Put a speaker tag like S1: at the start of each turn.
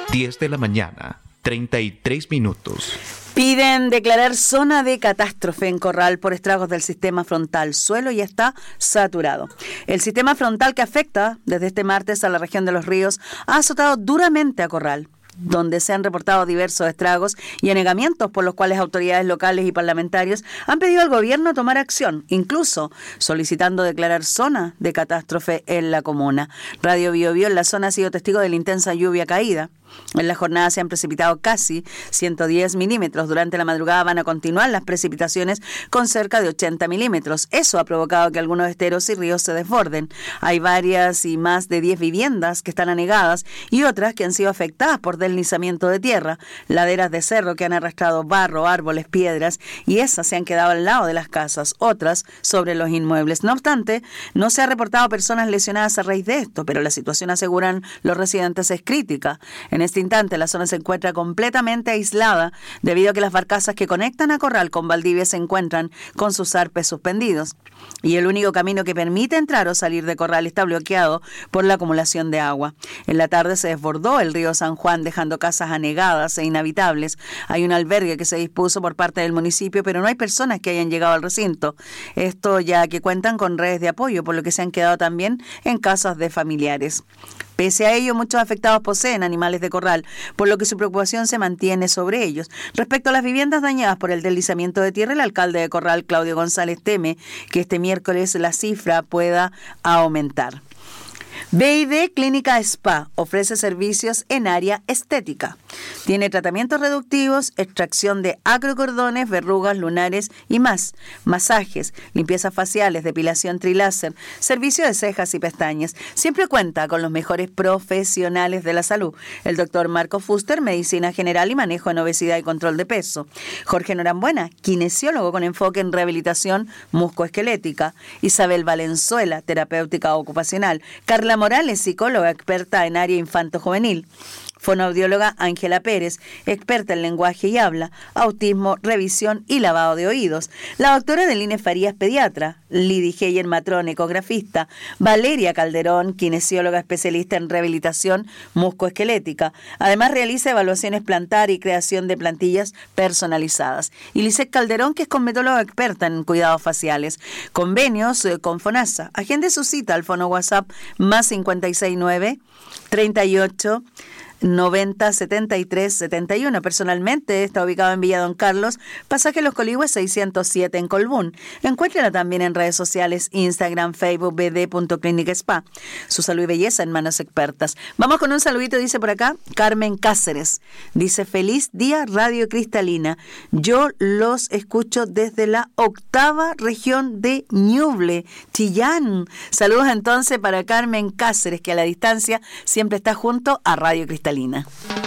S1: 10 de la mañana, 33 minutos.
S2: Piden declarar zona de catástrofe en Corral por estragos del sistema frontal. Suelo ya está saturado. El sistema frontal que afecta desde este martes a la región de Los Ríos ha azotado duramente a Corral, donde se han reportado diversos estragos y anegamientos por los cuales autoridades locales y parlamentarios han pedido al gobierno tomar acción, incluso solicitando declarar zona de catástrofe en la comuna. Radio Biobío en la zona ha sido testigo de la intensa lluvia caída. En la jornada se han precipitado casi 110 milímetros. Durante la madrugada van a continuar las precipitaciones con cerca de 80 milímetros. Eso ha provocado que algunos esteros y ríos se desborden. Hay varias y más de 10 viviendas que están anegadas y otras que han sido afectadas por deslizamiento de tierra, laderas de cerro que han arrastrado barro, árboles, piedras, y esas se han quedado al lado de las casas, otras sobre los inmuebles. No obstante, no se ha reportado personas lesionadas a raíz de esto, pero la situación, aseguran los residentes, es crítica. En este instante, la zona se encuentra completamente aislada debido a que las barcazas que conectan a Corral con Valdivia se encuentran con sus arpes suspendidos. Y el único camino que permite entrar o salir de Corral está bloqueado por la acumulación de agua. En la tarde se desbordó el río San Juan, dejando casas anegadas e inhabitables. Hay un albergue que se dispuso por parte del municipio, pero no hay personas que hayan llegado al recinto. Esto ya que cuentan con redes de apoyo, por lo que se han quedado también en casas de familiares. Pese a ello, muchos afectados poseen animales de corral, por lo que su preocupación se mantiene sobre ellos. Respecto a las viviendas dañadas por el deslizamiento de tierra, el alcalde de Corral, Claudio González, teme que este miércoles la cifra pueda aumentar. BID Clínica Spa ofrece servicios en área estética. Tiene tratamientos reductivos, extracción de acrocordones, verrugas, lunares y más. Masajes, limpiezas faciales, depilación triláser, servicio de cejas y pestañas. Siempre cuenta con los mejores profesionales de la salud. El doctor Marco Fuster, medicina general y manejo en obesidad y control de peso. Jorge Norambuena, kinesiólogo con enfoque en rehabilitación muscoesquelética. Isabel Valenzuela, terapéutica ocupacional. Carla Morales, psicóloga experta en área infanto-juvenil. Fonoaudióloga Ángela Pérez, experta en lenguaje y habla, autismo, revisión y lavado de oídos. La doctora Deline Farías, pediatra. Lidy Heyer, matrón, ecografista. Valeria Calderón, kinesióloga especialista en rehabilitación muscoesquelética. Además realiza evaluaciones plantar y creación de plantillas personalizadas. Y Lisette Calderón, que es cosmetóloga experta en cuidados faciales. Convenios con FONASA. Agende su cita al fono WhatsApp más 569 38 90 73 71. Personalmente está ubicado en Villa Don Carlos, pasaje Los Coligües 607 en Colbún. Encuéntrala también en redes sociales, Instagram, Facebook, bd.clinic spa. Su salud y belleza en manos expertas. Vamos con un saludito, dice por acá Carmen Cáceres. Dice: feliz día Radio Cristalina. Yo los escucho desde la 8ª región de Ñuble, Chillán. Saludos entonces para Carmen Cáceres, que a la distancia siempre está junto a Radio Cristalina.